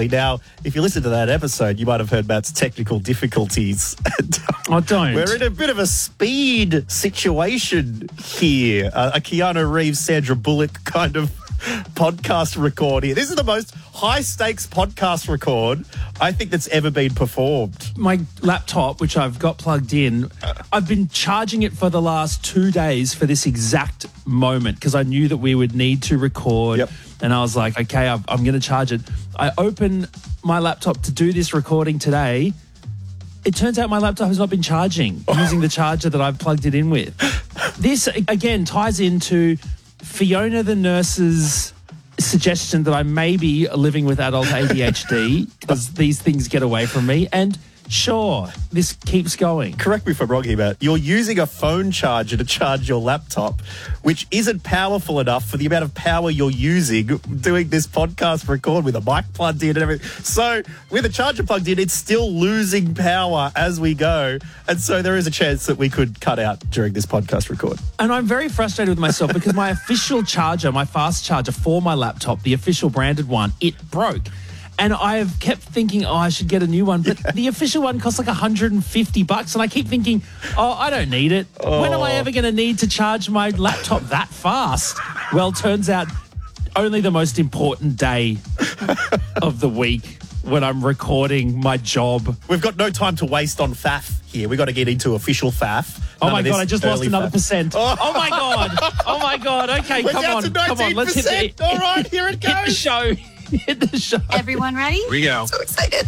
recently. Now, if you listen to that episode, you might have heard Matt's technical difficulties. I don't. We're in a bit of a speed situation here. A Keanu Reeves, Sandra Bullock kind of podcast record here. This is the most high-stakes podcast record I think that's ever been performed. My laptop, which I've got plugged in, I've been charging it for the last 2 days for this exact moment because I knew that we would need to record. Yep. And I was like, okay, I'm going to charge it. I open my laptop to do this recording today. It turns out my laptop has not been charging using the charger that I've plugged it in with. This, again, ties into Fiona the nurse's suggestion that I may be living with adult ADHD because these things get away from me. And sure, this keeps going. Correct me if I'm wrong here, Matt. You're using a phone charger to charge your laptop, which isn't powerful enough for the amount of power you're using doing this podcast record with a mic plugged in and everything. So with a charger plugged in, it's still losing power as we go. And so there is a chance that we could cut out during this podcast record. And I'm very frustrated with myself because my official charger, my fast charger for my laptop, the official branded one, it broke. And I've kept thinking, I should get a new one. But the official one costs like $150. And I keep thinking, I don't need it. When am I ever going to need to charge my laptop that fast? Well, turns out only the most important day of the week when I'm recording my job. We've got no time to waste on faff here. We've got to get into official faff. Oh, my God, I just lost another faff. percent. Oh, my God. Oh, my God. Okay, We're come down on. to 19%. Come on, let's hit it. All right, here it goes. Hit the show. Hit the show. Everyone ready? Here we go. So excited.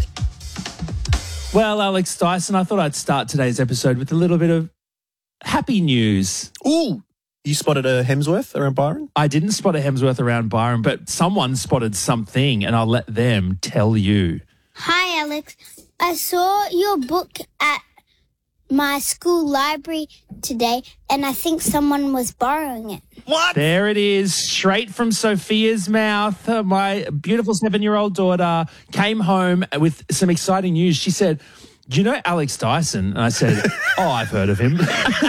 Well, Alex Dyson, I thought I'd start today's episode with a little bit of happy news. Ooh, you spotted a Hemsworth around Byron? I didn't spot a Hemsworth around Byron, but someone spotted something, and I'll let them tell you. Hi, Alex. I saw your book at my school library today, and I think someone was borrowing it. What? There it is, straight from Sophia's mouth. My beautiful 7-year-old daughter came home with some exciting news. She said, do you know Alex Dyson? And I said, I've heard of him.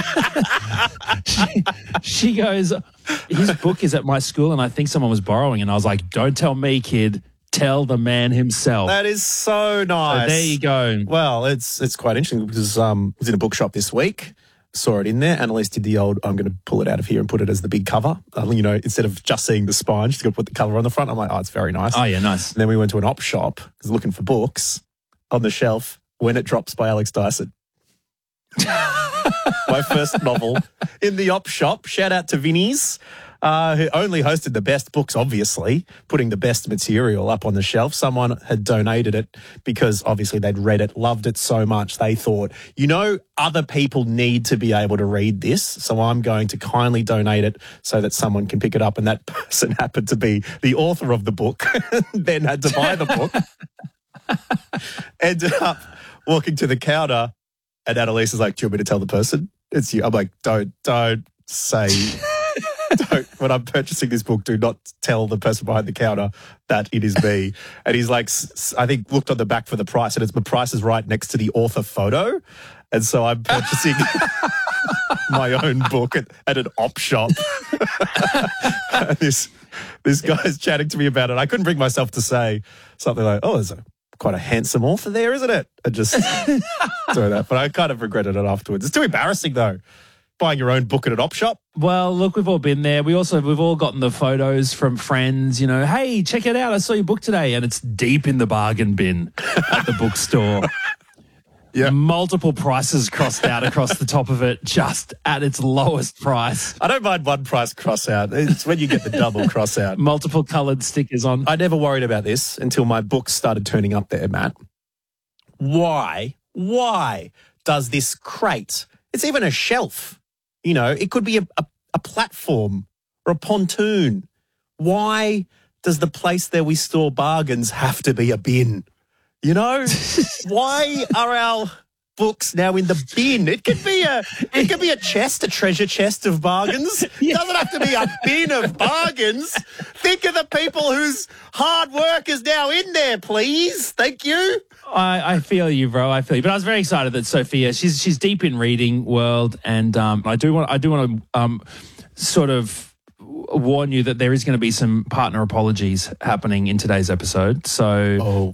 she goes, his book is at my school and I think someone was borrowing. And I was like, don't tell me, kid. Tell the man himself. That is so nice. So there you go. Well, it's quite interesting because I was in a bookshop this week, saw it in there. Annalise did the old, I'm going to pull it out of here and put it as the big cover. Instead of just seeing the spine, she's going to put the cover on the front. I'm like, it's very nice. Oh, yeah, nice. And then we went to an op shop because looking for books on the shelf. When It Drops by Alex Dyson. My first novel in the op shop. Shout out to Vinnie's, who only hosted the best books, obviously, putting the best material up on the shelf. Someone had donated it because obviously they'd read it, loved it so much. They thought, other people need to be able to read this. So I'm going to kindly donate it so that someone can pick it up. And that person happened to be the author of the book, then had to buy the book. Ended up walking to the counter, and Annalise is like, do you want me to tell the person? It's you. I'm like, don't say, when I'm purchasing this book, do not tell the person behind the counter that it is me. And he's like, I think looked on the back for the price, and my price is right next to the author photo. And so I'm purchasing my own book at an op shop. This guy's chatting to me about it. I couldn't bring myself to say something like, there's quite a handsome author there, isn't it? I just do that. But I kind of regretted it afterwards. It's too embarrassing, though, buying your own book at an op shop. Well, look, we've all been there. We've all gotten the photos from friends, hey, check it out. I saw your book today. And it's deep in the bargain bin at the bookstore. Yeah. Multiple prices crossed out across the top of it, just at its lowest price. I don't mind one price cross out. It's when you get the double cross out. Multiple coloured stickers on. I never worried about this until my books started turning up there, Matt. Why does this crate, it's even a shelf, it could be a platform or a pontoon. Why does the place there we store bargains have to be a bin? Why are our books now in the bin? It could be a chest, a treasure chest of bargains. It doesn't have to be a bin of bargains. Think of the people whose hard work is now in there, please. Thank you. I feel you, bro. I feel you. But I was very excited that Sophia, she's deep in reading world, and I do want to sort of warn you that there is going to be some partner apologies happening in today's episode. So